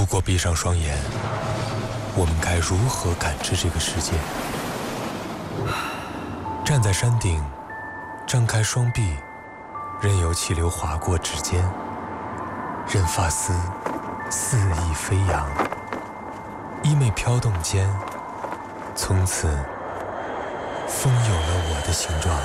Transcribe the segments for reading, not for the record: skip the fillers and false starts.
果闭上双眼，我们该如何感知这个世界？站在山顶，张开双臂，任由气流划过指尖，任发丝肆意飞扬，衣袂飘动间，从此风有了我的形状。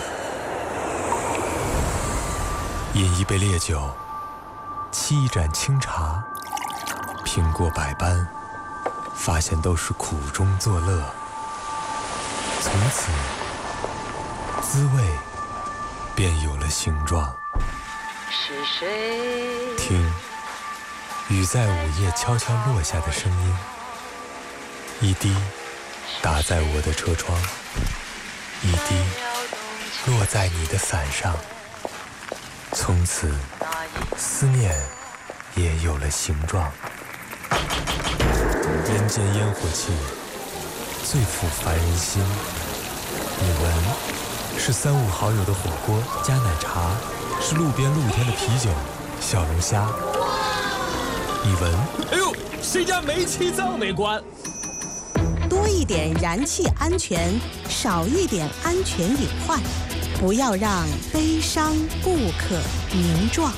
饮一杯烈酒，沏一盏清茶，品过百般，发现都是苦中作乐。从此，滋味便有了形状。 是谁？ 听，雨在午夜悄悄落下的声音，一滴打在我的车窗，一滴落在你的伞上。从此，思念也有了形状。人间烟火气，最抚凡人心。你闻，是3、5好友的火锅加奶茶，是路边露天的啤酒、小龙虾。你闻， 哎呦，谁家煤气灶没关？ 多一点燃气安全，少一点安全隐患。不要让悲伤不可名状。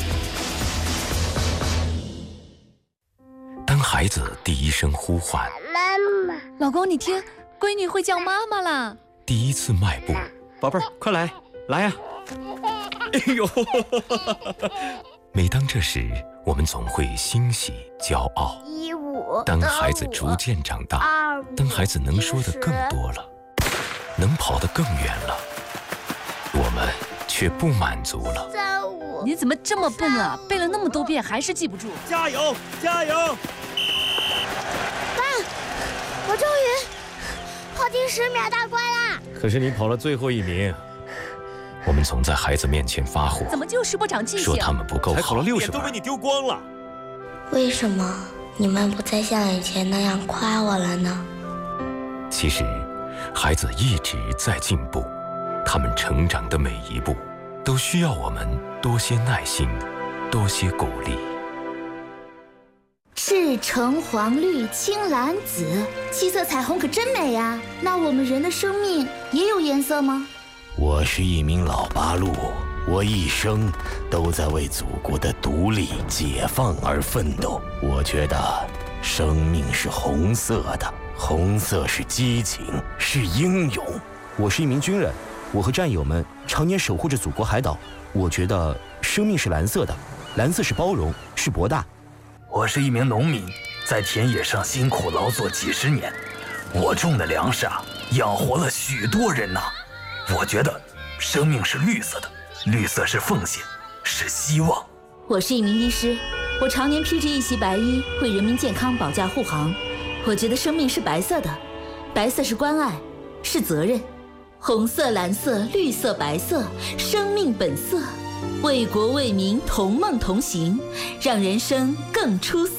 当孩子第一声呼唤， 妈妈， 老公，你听，闺女会叫妈妈啦。 第一次迈步， 宝贝儿，快来，来呀！哎呦！ 每当这时，我们总会欣喜、骄傲。 15， 当孩子逐渐长大，当孩子能说的更多了，能跑得更远了，我们却不满足了。 35， 你怎么这么笨啊？背了那么多遍还是记不住。 加油，加油！ 爸，我终于跑进10秒大关啦！ 可是你跑了最后1名。 我们总在孩子面前发火， 怎么就是不长记性？ 说他们不够好， 才考了60分，都被你丢光了。 为什么你们不再像以前那样夸我了呢？ 其实，孩子一直在进步，他们成长的每一步，都需要我们多些耐心，多些鼓励。 赤橙黄绿青蓝紫，7色彩虹可真美呀！那我们人的生命也有颜色吗？ 我是一名老八路，我一生都在为祖国的独立解放而奋斗。我觉得生命是红色的，红色是激情，是英勇。 我是一名军人，我和战友们常年守护着祖国海岛。我觉得生命是蓝色的，蓝色是包容，是博大。 我是一名农民，在田野上辛苦劳作几10年，我种的粮食啊，养活了许多人呐。我觉得生命是绿色的，绿色是奉献，是希望。 我是一名医师，我常年披着一袭白衣，为人民健康保驾护航。我觉得生命是白色的，白色是关爱，是责任。红色、蓝色、绿色、白色，生命本色，为国为民同梦同行，让人生更出色。